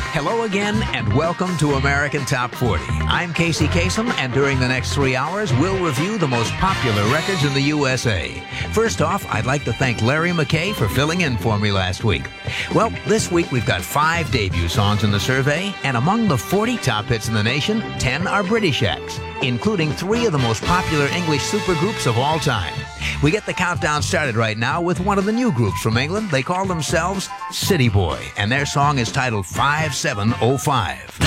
Hello again, and welcome to American Top 40. I'm Casey Kasem, and during the next 3 hours, we'll review the most popular records in the USA. First off, I'd like to thank Larry McKay for filling in for me last week. Well, this week we've got 5 debut songs in the survey, and among the 40 top hits in the nation, 10 are British acts, including 3 of the most popular English supergroups of all time. We get the countdown started right now with one of the new groups from England. They call themselves City Boy, and their song is titled 5705.